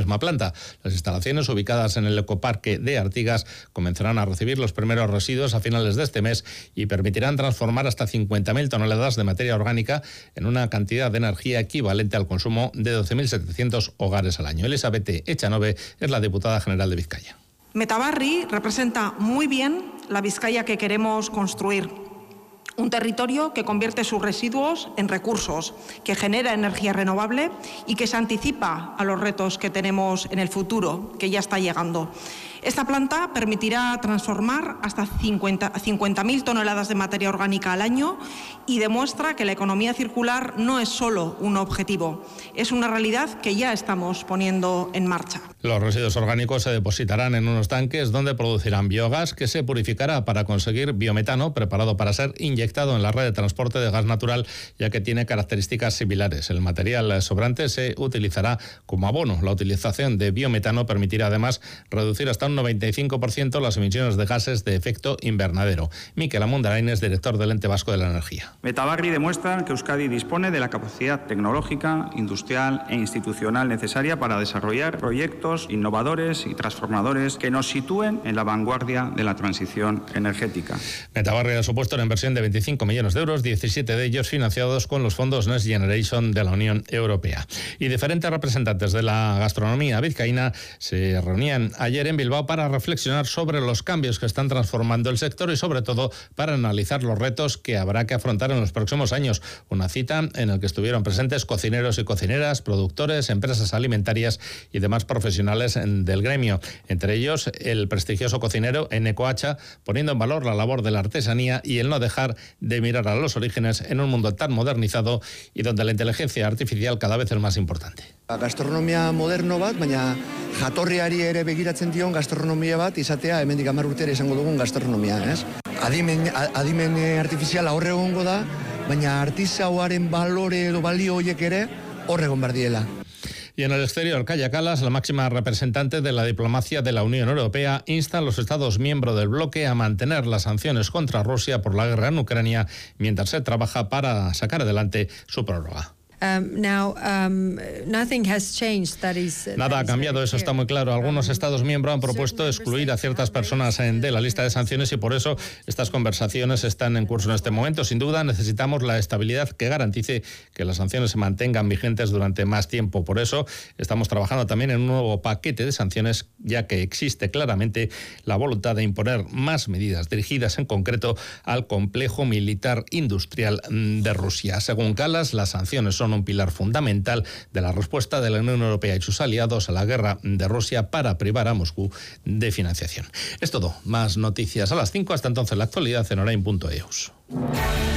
misma planta. Las instalaciones ubicadas en el ecoparque de Artigas comenzarán a recibir los primeros residuos a finales de este mes y permitirán transformar hasta 50.000 toneladas de materia orgánica en una cantidad de energía equivalente al consumo de 12.700 hogares al año. Elisabete Echanove es la diputada general de Vizcaya. Metabarri representa muy bien la Vizcaya que queremos construir. Un territorio que convierte sus residuos en recursos, que genera energía renovable y que se anticipa a los retos que tenemos en el futuro, que ya está llegando. Esta planta permitirá transformar hasta 50.000 toneladas de materia orgánica al año y demuestra que la economía circular no es solo un objetivo, es una realidad que ya estamos poniendo en marcha. Los residuos orgánicos se depositarán en unos tanques donde producirán biogás que se purificará para conseguir biometano preparado para ser inyectado en la red de transporte de gas natural, ya que tiene características similares. El material sobrante se utilizará como abono. La utilización de biometano permitirá además reducir hasta un 95% las emisiones de gases de efecto invernadero. Miquel Amundarain es director del Ente Vasco de la Energía. Metabarri demuestra que Euskadi dispone de la capacidad tecnológica, industrial e institucional necesaria para desarrollar proyectos innovadores y transformadores que nos sitúen en la vanguardia de la transición energética. Metabarri ha supuesto una inversión de 25 millones de euros, 17 de ellos financiados con los fondos Next Generation de la Unión Europea. Y diferentes representantes de la gastronomía vizcaína se reunían ayer en Bilbao para reflexionar sobre los cambios que están transformando el sector y sobre todo para analizar los retos que habrá que afrontar en los próximos años. Una cita en la que estuvieron presentes cocineros y cocineras, productores, empresas alimentarias y demás profesionales del gremio. Entre ellos el prestigioso cocinero Eneko Hacha, poniendo en valor la labor de la artesanía y el no dejar de mirar a los orígenes en un mundo tan modernizado y donde la inteligencia artificial cada vez es más importante. Gastronomia moderno bat, baina jatorriari ere begiratzen dion gastronomia bat izatea hemendik 10 urtera izango dugun gastronomia, ez? Adimen artifiziala hor egongo da, baina artisauaren balore edo balio horiek ere hor egon behar diela. Y en el exterior, Kaja Kallas, la máxima representante de la diplomacia de la Unión Europea, insta a los Estados miembros del bloque a mantener las sanciones contra Rusia por la guerra en Ucrania mientras se trabaja para sacar adelante su prórroga. Nada ha cambiado, eso está muy claro. Algunos Estados miembros han propuesto excluir a ciertas personas de la lista de sanciones y por eso estas conversaciones están en curso en este momento. Sin duda necesitamos la estabilidad que garantice que las sanciones se mantengan vigentes durante más tiempo. Por eso estamos trabajando también en un nuevo paquete de sanciones, ya que existe claramente la voluntad de imponer más medidas dirigidas en concreto al complejo militar industrial de Rusia. Según Kallas, las sanciones son un pilar fundamental de la respuesta de la Unión Europea y sus aliados a la guerra de Rusia para privar a Moscú de financiación. Es todo. Más noticias a las 5. Hasta entonces la actualidad en Orain.eus.